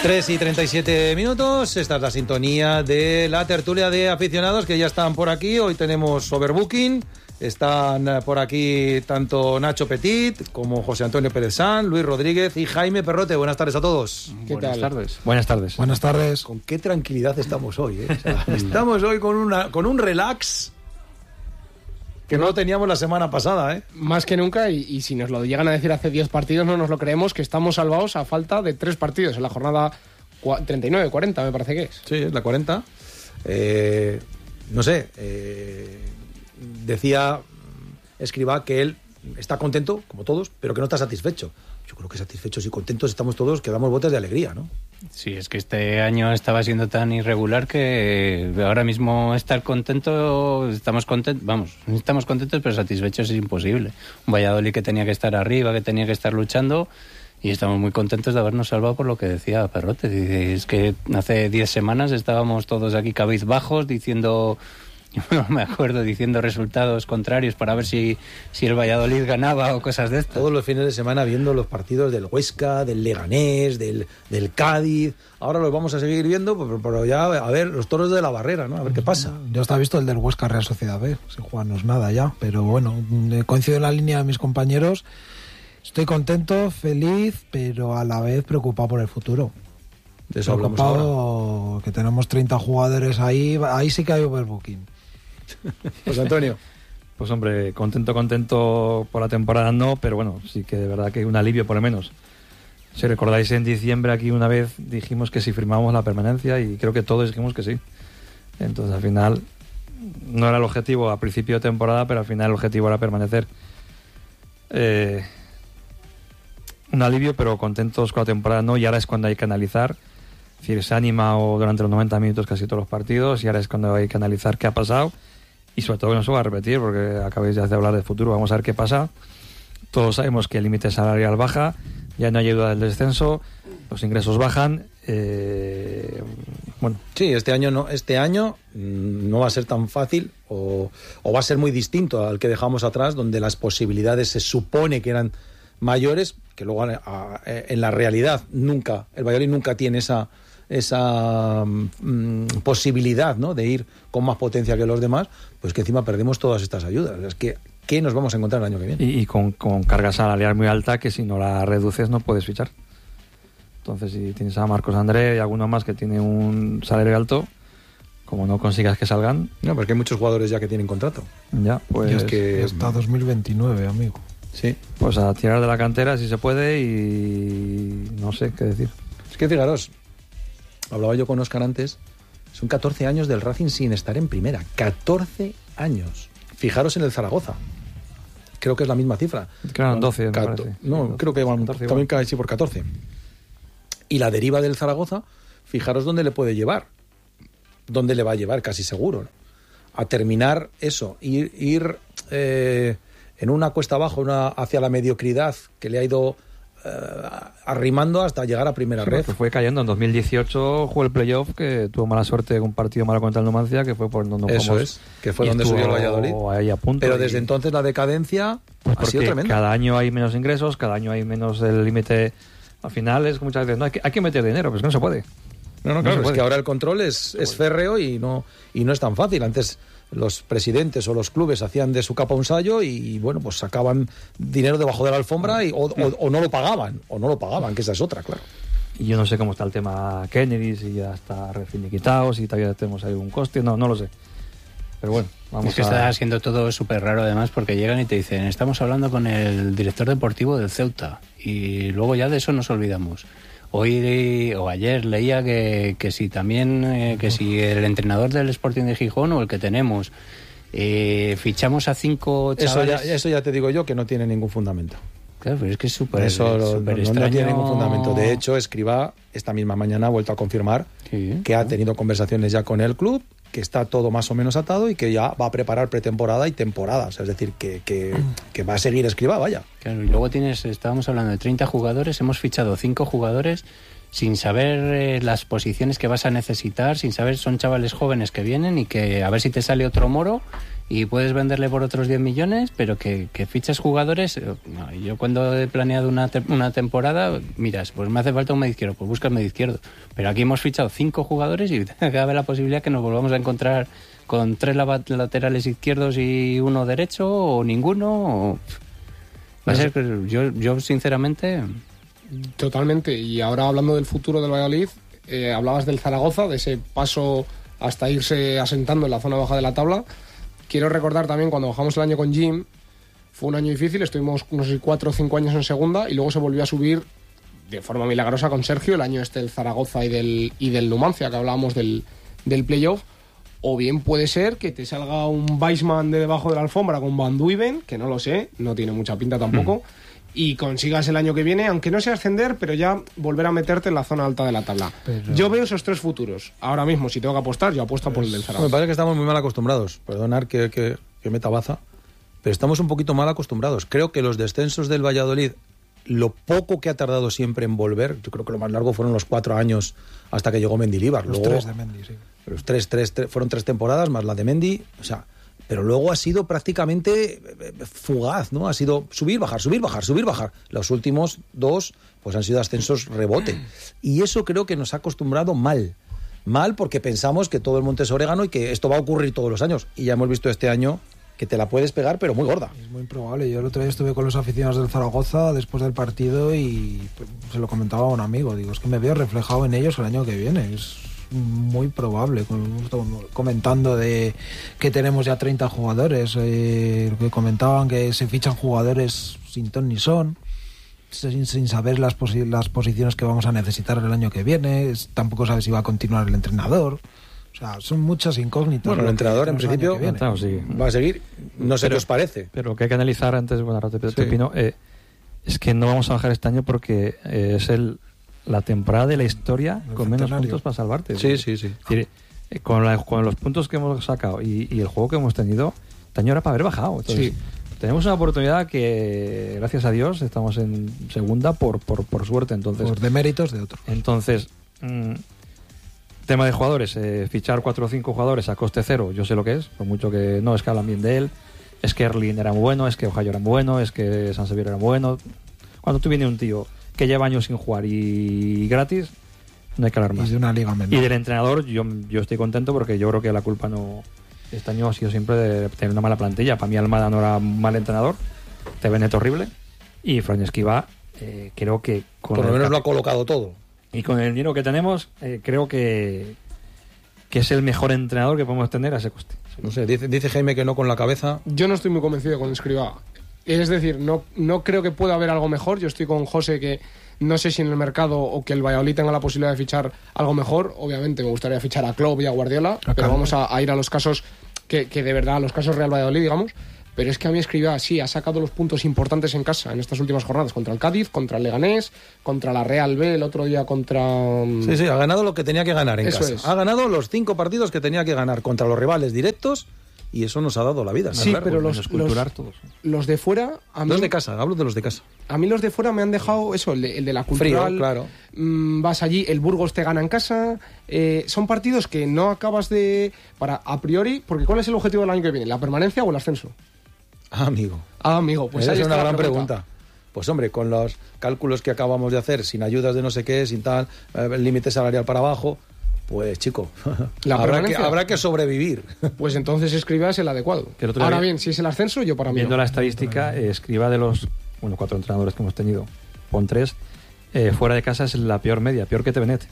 3:37. Esta es la sintonía de la tertulia de aficionados que ya están por aquí. Hoy tenemos overbooking. Están por aquí tanto Nacho Petit como José Antonio Pérez San, Luis Rodríguez y Jaime Perrote. Buenas tardes a todos. Buenas tardes. Buenas tardes. Buenas tardes. Con qué tranquilidad estamos hoy, ¿eh? O sea, estamos hoy con un relax que no lo teníamos la semana pasada, ¿eh? Más que nunca, y si nos lo llegan a decir hace 10 partidos, no nos lo creemos, que estamos salvados a falta de 3 partidos en la jornada 39, 40, me parece que es. Sí, es la 40. No sé, decía Escribá que él está contento, como todos, pero que no está satisfecho. Yo creo que satisfechos y contentos estamos todos, que damos botes de alegría, ¿no? Sí, es que este año estaba siendo tan irregular que ahora mismo estar contento, estamos contentos, pero satisfechos es imposible. Un Valladolid que tenía que estar arriba, que tenía que estar luchando, y estamos muy contentos de habernos salvado por lo que decía Perrote. Dice, es que hace 10 semanas estábamos todos aquí cabizbajos diciendo... Yo no me acuerdo, diciendo resultados contrarios para ver si el Valladolid ganaba o cosas de esto. Todos los fines de semana viendo los partidos del Huesca, del Leganés, del Cádiz. Ahora los vamos a seguir viendo, pero ya a ver los toros de la Barrera, ¿no? A ver qué pasa. Yo estaba visto el del Huesca Real Sociedad B, sin jugarnos nada ya, pero bueno, coincido en la línea de mis compañeros. Estoy contento, feliz, pero a la vez preocupado por el futuro. De eso hablamos ahora. Que tenemos 30 jugadores ahí sí que hay overbooking. Pues Antonio. Pues hombre, contento por la temporada no, pero bueno, sí que de verdad que un alivio por lo menos. Si recordáis, en diciembre aquí una vez dijimos que si firmábamos la permanencia, y creo que todos dijimos que sí. Entonces al final no era el objetivo a principio de temporada, pero al final el objetivo era permanecer. Un alivio, pero contentos con la temporada no, y ahora es cuando hay que analizar. Es decir, se ha animado durante los 90 minutos casi todos los partidos, y ahora es cuando hay que analizar qué ha pasado. Y sobre todo que no se va a repetir, porque acabáis ya de hablar del futuro, vamos a ver qué pasa. Todos sabemos que el límite salarial baja, ya no hay ayuda del descenso, los ingresos bajan. Bueno. Sí, este año no va a ser tan fácil, o va a ser muy distinto al que dejamos atrás, donde las posibilidades se supone que eran mayores, que luego en la realidad el Valladolid nunca tiene esa posibilidad, ¿no?, de ir con más potencia que los demás, pues que encima perdemos todas estas ayudas. Es que ¿qué nos vamos a encontrar el año que viene? Y con carga salarial muy alta, que si no la reduces no puedes fichar. Entonces, si tienes a Marcos André y alguno más que tiene un salario alto, como no consigas que salgan... No, porque hay muchos jugadores ya que tienen contrato. Ya, pues... Y es que hasta 2029, amigo. Sí. Pues a tirar de la cantera si se puede, y no sé qué decir. Es que fijaros, hablaba yo con Óscar antes, son 14 años del Racing sin estar en primera. 14 años. Fijaros en el Zaragoza. Creo que es la misma cifra. Claro, 12, me parece. No, sí, creo que van 14, también cae sí por 14. Y la deriva del Zaragoza, fijaros dónde le puede llevar. Dónde le va a llevar, casi seguro, ¿no? A terminar eso, ir en una cuesta abajo, hacia la mediocridad, que le ha ido arrimando hasta llegar a primera red. Fue cayendo en 2018, jugó el playoff, que tuvo mala suerte, un partido malo contra el Numancia, que fue por donde eso es, que fue donde subió el Valladolid. Ahí a punto. Pero desde entonces la decadencia ha sido tremenda. Cada año hay menos ingresos, cada año hay menos el límite. Al final es muchas veces, no, hay que meter dinero, pero es que no se puede. No, claro, es que ahora el control es férreo y no es tan fácil. Antes los presidentes o los clubes hacían de su capa un sayo y bueno, pues sacaban dinero debajo de la alfombra o no lo pagaban, que esa es otra, claro. Y yo no sé cómo está el tema Kennedy, si ya está refiniquitado, si todavía tenemos ahí un coste, no lo sé. Pero bueno, vamos es que está siendo todo súper raro además, porque llegan y te dicen, estamos hablando con el director deportivo del Ceuta, y luego ya de eso nos olvidamos. Hoy o ayer leía que si también que si el entrenador del Sporting de Gijón o el que tenemos fichamos a 5 chavales... Eso ya te digo yo que no tiene ningún fundamento. Claro, pero es que es súper extraño. No tiene ningún fundamento. De hecho, Escribá esta misma mañana ha vuelto a confirmar que ha tenido conversaciones ya con el club, que está todo más o menos atado y que ya va a preparar pretemporada y temporada. O sea, es decir, que va a seguir Escribá, vaya. Claro, y luego estábamos hablando de 30 jugadores, hemos fichado 5 jugadores sin saber las posiciones que vas a necesitar, sin saber, son chavales jóvenes que vienen y que a ver si te sale otro Moro y puedes venderle por otros 10 millones, pero que fiches jugadores. No, yo cuando he planeado una temporada, miras, pues me hace falta un medio izquierdo, pues busca el medio izquierdo. Pero aquí hemos fichado 5 jugadores y cabe la posibilidad que nos volvamos a encontrar con 3 laterales izquierdos y 1 derecho, o ninguno. O... Va a ser que yo sinceramente... Totalmente. Y ahora hablando del futuro del Valladolid, hablabas del Zaragoza, de ese paso hasta irse asentando en la zona baja de la tabla. Quiero recordar también cuando bajamos el año con Jim, fue un año difícil, estuvimos no sé 4 o 5 años en segunda y luego se volvió a subir de forma milagrosa con Sergio, el año del Zaragoza y del Numancia, que hablábamos del playoff. O bien puede ser que te salga un Weissman de debajo de la alfombra con Van Duiven, que no lo sé, no tiene mucha pinta tampoco, y consigas el año que viene, aunque no sea ascender, pero ya volver a meterte en la zona alta de la tabla. Pero... Yo veo esos 3 futuros. Ahora mismo, si tengo que apostar, yo apuesto por el del Zaragoza. Me parece que estamos muy mal acostumbrados. Perdonar que meta baza, pero estamos un poquito mal acostumbrados. Creo que los descensos del Valladolid, lo poco que ha tardado siempre en volver, yo creo que lo más largo fueron los 4 años hasta que llegó Mendilibar. Los 3 de Mendy, sí. Los 3 fueron 3 temporadas más la de Mendy, o sea, pero luego ha sido prácticamente fugaz, ¿no? Ha sido subir, bajar, subir, bajar, subir, bajar. Los últimos 2 pues han sido ascensos rebote. Y eso creo que nos ha acostumbrado mal porque pensamos que todo el monte es orégano y que esto va a ocurrir todos los años. Y ya hemos visto este año que te la puedes pegar, pero muy gorda. Es muy probable. Yo el otro día estuve con los aficionados del Zaragoza después del partido y se lo comentaba a un amigo. Digo, es que me veo reflejado en ellos el año que viene. Es muy probable, comentando de que tenemos ya 30 jugadores, que comentaban que se fichan jugadores sin ton ni son, sin saber las posiciones que vamos a necesitar el año que viene, tampoco sabes si va a continuar el entrenador. O sea, son muchas incógnitas. Bueno, el entrenador en principio sí, va a seguir, no sé qué os parece. Pero lo que hay que analizar antes, es que no vamos a bajar este año porque es la temporada de la historia con menos puntos para salvarte. Sí. Es decir, con los puntos que hemos sacado y el juego que hemos tenido, este año era para haber bajado. Entonces, tenemos una oportunidad que, gracias a Dios, estamos en segunda por suerte. Entonces, por deméritos de otros. Entonces, tema de jugadores, fichar 4 o 5 jugadores a coste cero, yo sé lo que es, por mucho que no, es que hablan bien de él, es que Erling era muy bueno, es que Ohio era muy bueno, es que Sansevier era muy bueno. Cuando tú vienes un tío que lleva años sin jugar y gratis, no hay que hablar más. Y de una liga menor. Y del entrenador, yo estoy contento porque yo creo que la culpa no este año ha sido siempre de tener una mala plantilla. Para mí Almada no era un mal entrenador, Tevenet horrible, y Fran Escrivá, creo que por lo menos lo ha colocado todo. Y con el dinero que tenemos, creo que es el mejor entrenador que podemos tener a ese coste. No sé, dice Jaime que no con la cabeza. Yo no estoy muy convencido con Escrivá. Es decir, no creo que pueda haber algo mejor. Yo estoy con José, que no sé si en el mercado o que el Valladolid tenga la posibilidad de fichar algo mejor. Obviamente me gustaría fichar a Klopp y a Guardiola, pero vamos a ir a los casos que de verdad, a los casos Real Valladolid, digamos. Pero es que a mí Escrivá sí ha sacado los puntos importantes en casa en estas últimas jornadas, contra el Cádiz, contra el Leganés, contra la Real B, el otro día contra... Sí, ha ganado lo que tenía que ganar en Eso casa. Es. Ha ganado los 5 partidos que tenía que ganar contra los rivales directos. Y eso nos ha dado la vida. Sí, claro, pero todos. Los de fuera... Los de casa, hablo de los de casa. A mí los de fuera me han dejado eso, el de la cultural. Frío, claro. Vas allí, el Burgos te gana en casa. Son partidos que no acabas de... a priori, porque ¿cuál es el objetivo del año que viene? ¿La permanencia o el ascenso? Amigo. Pues esa ahí es está una la gran pregunta. Pues hombre, con los cálculos que acabamos de hacer, sin ayudas de no sé qué, sin tal, el límite salarial para abajo... Pues chico, habrá que sobrevivir. Pues entonces Escrivá es el adecuado. Ahora bien, si es el ascenso, yo para mí viendo la estadística, Escrivá de los 4 entrenadores que hemos tenido, pon 3, fuera de casa es la peor media, peor que Tevenet.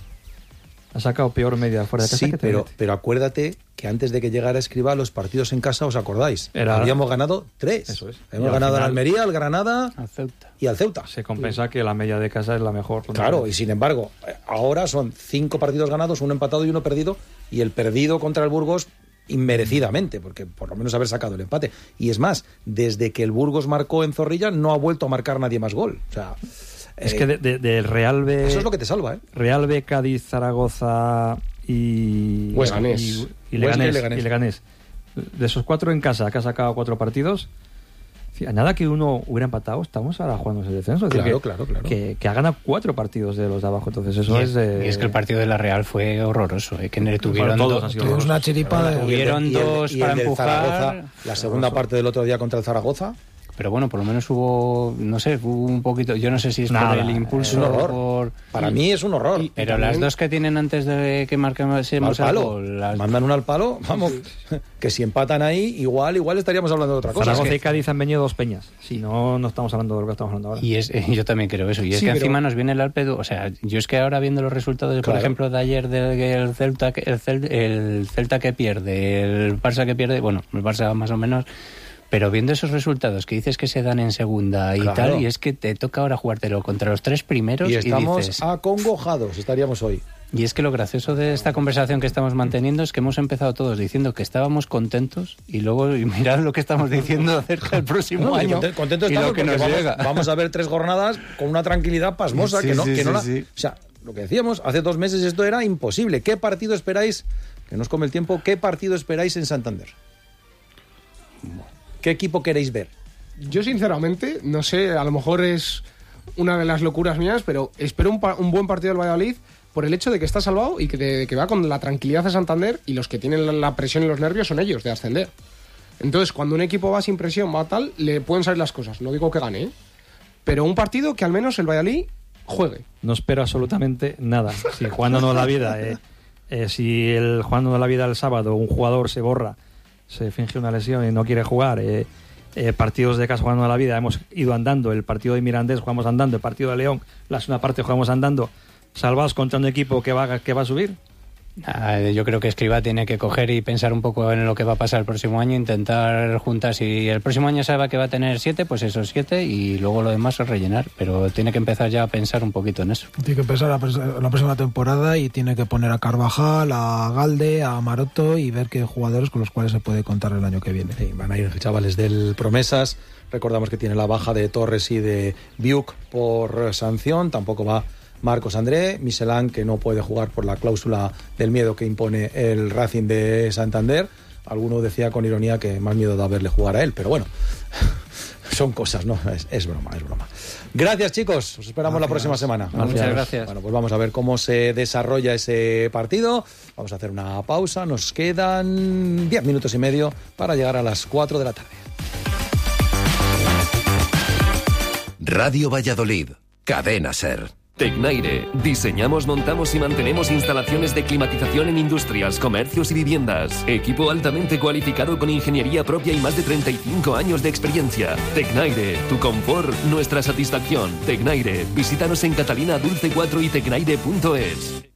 Ha sacado peor media fuera de casa que Tevenet. Pero acuérdate que antes de que llegara Escrivá, los partidos en casa, ¿os acordáis? Habíamos ganado 3. Eso es. Hemos ganado al Almería, al Granada y al Ceuta. Se compensa que la media de casa es la mejor. Claro, y sin embargo, ahora son 5 partidos ganados, 1 empatado y 1 perdido, y el perdido contra el Burgos inmerecidamente, porque por lo menos haber sacado el empate. Y es más, desde que el Burgos marcó en Zorrilla, no ha vuelto a marcar nadie más gol. O sea... Es que del Real B... Eso es lo que te salva, ¿eh? Real B, Cádiz, Zaragoza y Leganés. Y Leganés. De esos 4 en casa, que ha sacado 4 partidos, Nada que uno hubiera empatado, estamos ahora jugando ese descenso. Es decir, Claro. Que ha ganado 4 partidos de los de abajo. Entonces eso y es... es que el partido de la Real fue horroroso. Que tuvieron todos han sido Tuvimos una chiripa de... Tuvieron dos para del empujar. Zaragoza, la segunda parte del otro día contra el Zaragoza. Pero bueno, por lo menos hubo, no sé, hubo un poquito, yo no sé si es por el impulso. Es un horror. Por... Para mí es un horror. Pero las dos que tienen antes de que marquemos el gol, mandan una al palo, vamos, que si empatan ahí, igual estaríamos hablando de otra cosa. Zaragoza y Cádiz han venido 2 peñas. Si no, no estamos hablando de lo que estamos hablando ahora. Y yo también creo eso. Y es que encima nos viene el Alpedo. O sea, yo es que ahora viendo los resultados, por ejemplo, de ayer del Celta, el Celta que pierde, el Barça que pierde, bueno, el Barça más o menos. Pero viendo esos resultados que dices que se dan en segunda y tal, y es que te toca ahora jugártelo contra los 3 primeros y estamos dices, acongojados, estaríamos hoy. Y es que lo gracioso de esta conversación que estamos manteniendo es que hemos empezado todos diciendo que estábamos contentos y luego mirad lo que estamos diciendo acerca del próximo año. Contentos y estamos lo que nos llega. Vamos a ver 3 jornadas con una tranquilidad pasmosa Sí. O sea, lo que decíamos, hace 2 meses esto era imposible. ¿Qué partido esperáis? Que nos come el tiempo. ¿Qué partido esperáis en Santander? ¿Qué equipo queréis ver? Yo sinceramente, no sé, a lo mejor es una de las locuras mías, pero espero un buen partido del Valladolid por el hecho de que está salvado y que va con la tranquilidad a Santander, y los que tienen la presión y los nervios son ellos, de ascender. Entonces, cuando un equipo va sin presión, va tal, le pueden salir las cosas. No digo que gane, pero un partido que al menos el Valladolid juegue. No espero absolutamente nada. Si jugándonos la vida, jugándonos la vida el sábado, un jugador se borra, se finge una lesión y no quiere jugar, partidos de casa jugando a la vida, hemos ido andando, el partido de Mirandés jugamos andando, el partido de León, la segunda parte jugamos andando, salvados contra un equipo que va a subir. Yo creo que Escribá tiene que coger y pensar un poco en lo que va a pasar el próximo año, intentar juntar. Si el próximo año sabe que va a tener 7, pues esos 7 y luego lo demás es rellenar, pero tiene que empezar ya a pensar un poquito en eso. Tiene que empezar la próxima temporada y tiene que poner a Carvajal, a Galde, a Maroto y ver qué jugadores con los cuales se puede contar el año que viene. Sí, van a ir chavales del Promesas. Recordamos que tiene la baja de Torres y de Biuk por sanción. Tampoco va Marcos André, Michelán, que no puede jugar por la cláusula del miedo que impone el Racing de Santander. Alguno decía con ironía que más miedo da verle jugar a él, pero bueno, son cosas, ¿no? Es broma. Gracias, chicos. Os esperamos la próxima semana. Muchas gracias. Bueno, pues vamos a ver cómo se desarrolla ese partido. Vamos a hacer una pausa. Nos quedan 10 minutos y medio para llegar a las 4 de la tarde. Radio Valladolid, Cadena SER. Tecnaire. Diseñamos, montamos y mantenemos instalaciones de climatización en industrias, comercios y viviendas. Equipo altamente cualificado con ingeniería propia y más de 35 años de experiencia. Tecnaire. Tu confort, nuestra satisfacción. Tecnaire. Visítanos en Catalina Dulce 4 y tecnaire.es.